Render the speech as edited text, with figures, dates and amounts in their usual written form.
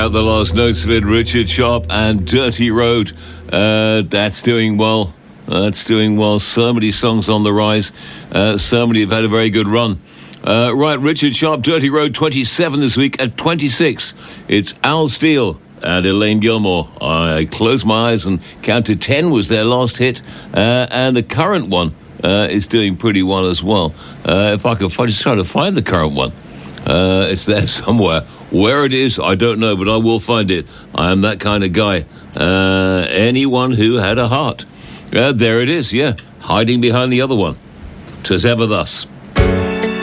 out the last notes of it. Richard Sharp and Dirty Road. That's doing well. That's doing well. So many songs on the rise. So many have had a very good run. Right, Richard Sharp, Dirty Road, 27 this week. At 26, it's Al Steele and Elaine Gilmore. I closed my eyes and counted 10 was their last hit. And the current one is doing pretty well as well. If I just try to find the current one. It's there somewhere. Where it is, I don't know, but I will find it. I am that kind of guy. Anyone who had a heart. There it is, yeah. Hiding behind the other one. 'Tis ever thus.